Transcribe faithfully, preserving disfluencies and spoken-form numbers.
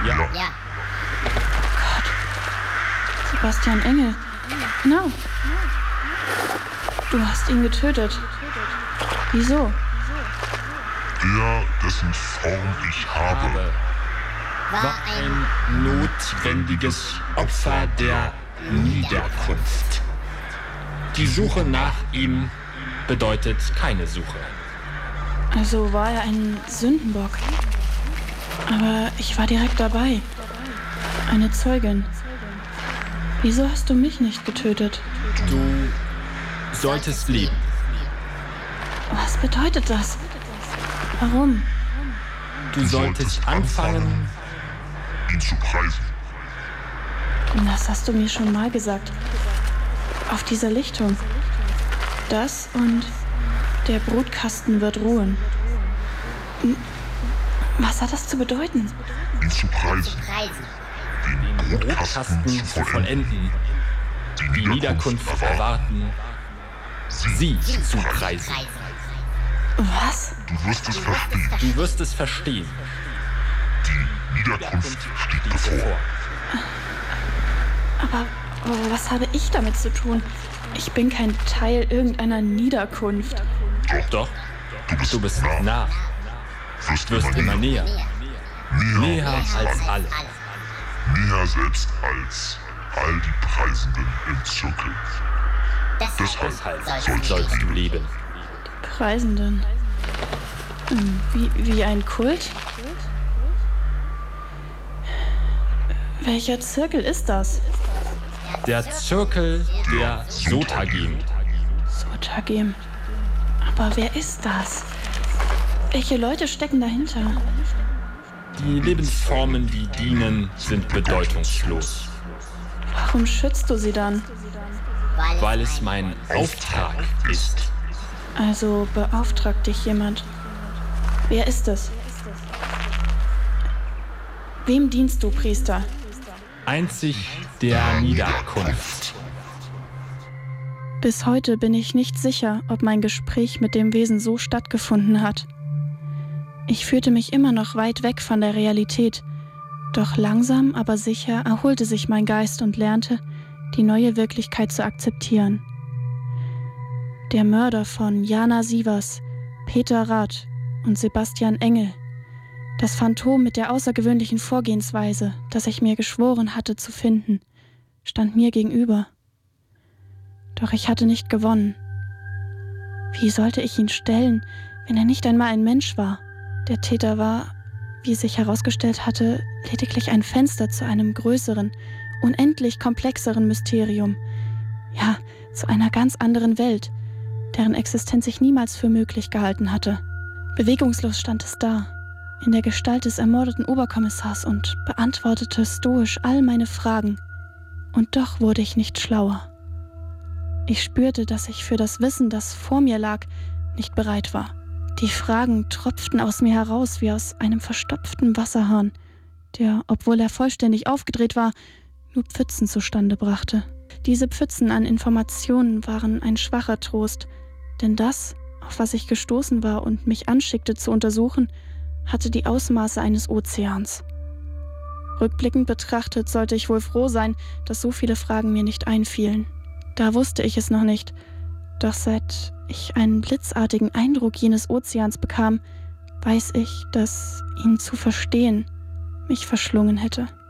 Ja. Ja. Sebastian Engel. Genau. Du hast ihn getötet. Wieso? Der, dessen Form ich habe, Aber war ein notwendiges Opfer der Niederkunft. Die Suche nach ihm bedeutet keine Suche. Also war er ein Sündenbock. Aber ich war direkt dabei. Eine Zeugin. Wieso hast du mich nicht getötet? Du solltest leben. Was bedeutet das? Warum? Du solltest anfangen, ihn zu preisen. Das hast du mir schon mal gesagt. Auf dieser Lichtung. Das und der Brutkasten wird ruhen. Was hat das zu bedeuten? Ihn zu preisen. Den Brotkasten Brotkasten zu zu vollenden. vollenden, die Niederkunft erwarten, sie zu preisen. Was? Du wirst es verstehen. Du wirst es verstehen. Die Niederkunft steht bevor. Aber, aber was habe ich damit zu tun? Ich bin kein Teil irgendeiner Niederkunft. Doch, Du bist, du bist nah. nah, Wirst, wirst immer näher, Näher, näher als alle. näher selbst als all die Preisenden im Zirkel. Deshalb Deshalb sollst du leben. Preisenden. Hm, Wie, wie ein Kult? Welcher Zirkel ist das? Der Zirkel der Sotagem. Sotagem. Aber wer ist das? Welche Leute stecken dahinter? Die Lebensformen, die dienen, sind bedeutungslos, Warum schützt du sie dann? weil es mein Auftrag ist. Also beauftragt dich jemand. Wer ist es? Wem dienst du, Priester? Einzig der Niederkunft. Bis heute bin ich nicht sicher, ob mein Gespräch mit dem Wesen so stattgefunden hat. Ich fühlte mich immer noch weit weg von der Realität, doch langsam, aber sicher erholte sich mein Geist und lernte, die neue Wirklichkeit zu akzeptieren. Der Mörder von Jana Sievers, Peter Rath und Sebastian Engel, das Phantom mit der außergewöhnlichen Vorgehensweise, das ich mir geschworen hatte zu finden, stand mir gegenüber. Doch ich hatte nicht gewonnen. Wie sollte ich ihn stellen, wenn er nicht einmal ein Mensch war? Der Täter war, wie sich herausgestellt hatte, lediglich ein Fenster zu einem größeren, unendlich komplexeren Mysterium. Ja, zu einer ganz anderen Welt, deren Existenz ich niemals für möglich gehalten hatte. Bewegungslos stand es da, in der Gestalt des ermordeten Oberkommissars und beantwortete stoisch all meine Fragen. Und doch wurde ich nicht schlauer. Ich spürte, dass ich für das Wissen, das vor mir lag, nicht bereit war. Die Fragen tropften aus mir heraus wie aus einem verstopften Wasserhahn, der, obwohl er vollständig aufgedreht war, nur Pfützen zustande brachte. Diese Pfützen an Informationen waren ein schwacher Trost, denn das, auf was ich gestoßen war und mich anschickte zu untersuchen, hatte die Ausmaße eines Ozeans. Rückblickend betrachtet sollte ich wohl froh sein, dass so viele Fragen mir nicht einfielen. Da wusste ich es noch nicht, doch seit ich einen blitzartigen Eindruck jenes Ozeans bekam, weiß ich, dass ihn zu verstehen mich verschlungen hätte.